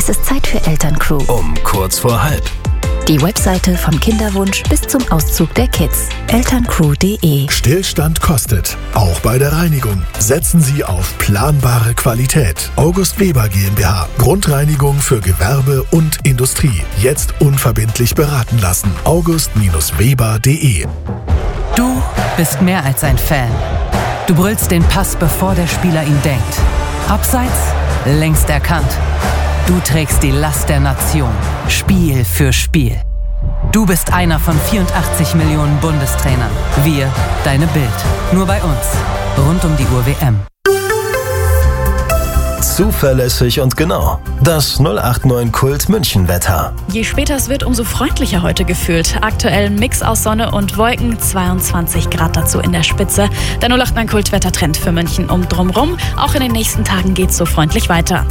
Es ist Zeit für Elterncrew. Um kurz vor halb. Die Webseite vom Kinderwunsch bis zum Auszug der Kids. Elterncrew.de. Stillstand kostet, auch bei der Reinigung. Setzen Sie auf planbare Qualität. August Weber GmbH. Grundreinigung für Gewerbe und Industrie. Jetzt unverbindlich beraten lassen. august-weber.de. Du bist mehr als ein Fan. Du brüllst den Pass, bevor der Spieler ihn denkt. Abseits, längst erkannt. Du trägst die Last der Nation, Spiel für Spiel. Du bist einer von 84 Millionen Bundestrainern. Wir, deine Bild. Nur bei uns. Rund um die Uhr WM. Zuverlässig und genau. Das 089 Kult München Wetter. Je später es wird, umso freundlicher heute gefühlt. Aktuell ein Mix aus Sonne und Wolken, 22 Grad dazu in der Spitze. Der 089 Kult Wettertrend für München um drumrum. Auch in den nächsten Tagen geht's so freundlich weiter.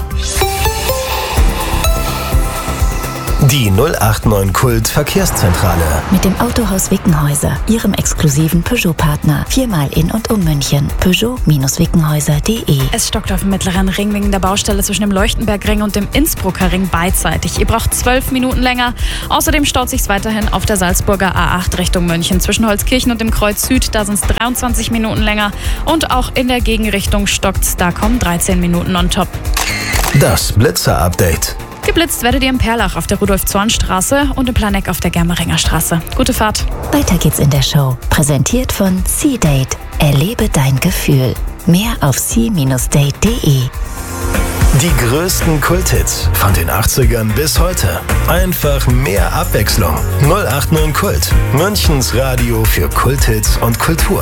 Die 089 Kult Verkehrszentrale. Mit dem Autohaus Wickenhäuser, Ihrem exklusiven Peugeot-Partner. 4-mal in und um München. Peugeot-Wickenhäuser.de. Es stockt auf dem mittleren Ring wegen der Baustelle zwischen dem Leuchtenbergring und dem Innsbrucker Ring beidseitig. Ihr braucht 12 Minuten länger. Außerdem staut sich's weiterhin auf der Salzburger A8 Richtung München. Zwischen Holzkirchen und dem Kreuz Süd, da sind's 23 Minuten länger. Und auch in der Gegenrichtung stockt's, da kommen 13 Minuten on top. Das Blitzer-Update. Geblitzt werdet ihr in Perlach auf der Rudolf-Zorn-Straße und in Planegg auf der Germeringer Straße. Gute Fahrt. Weiter geht's in der Show. Präsentiert von C-Date. Erlebe dein Gefühl. Mehr auf c-date.de. Die größten Kulthits von den 80ern bis heute. Einfach mehr Abwechslung. 089 Kult. Münchens Radio für Kulthits und Kultur.